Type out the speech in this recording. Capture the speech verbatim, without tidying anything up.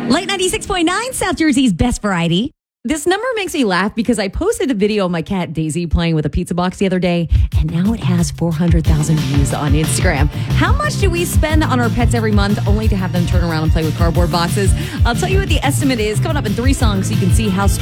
Light ninety-six point nine, South Jersey's best variety. This number makes me laugh because I posted a video of my cat Daisy playing with a pizza box the other day, and now it has four hundred thousand views on Instagram. How much do we spend on our pets every month only to have them turn around and play with cardboard boxes? I'll tell you what the estimate is coming up in three songs so you can see how smart